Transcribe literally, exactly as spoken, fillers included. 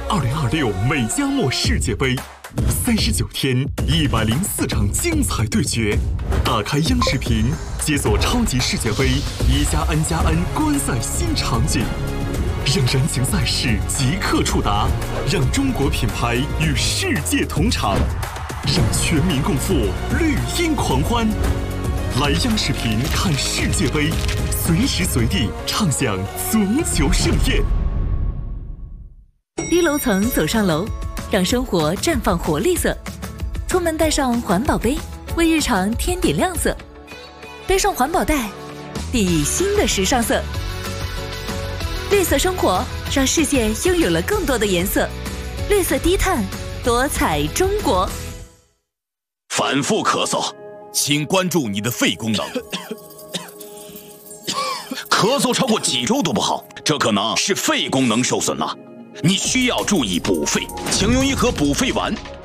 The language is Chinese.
二零二六美加墨世界杯，三十九天，一百零四场精彩对决。打开央视频，解锁超级世界杯一加 N 加 N 观赛新场景，让燃情赛事即刻触达，让中国品牌与世界同场，让全民共赴绿茵狂欢。来央视频看世界杯，随时随地畅享足球盛宴。 低楼层走上楼，让生活绽放活力色。出门带上环保杯，为日常添点亮色。背上环保袋，砥砺新的时尚色。绿色生活，让世界拥有了更多的颜色。绿色低碳，多彩中国。 反复咳嗽，请关注你的肺功能。咳嗽超过几周都不好，这可能是肺功能受损了。你需要注意补肺，请用一盒补肺丸，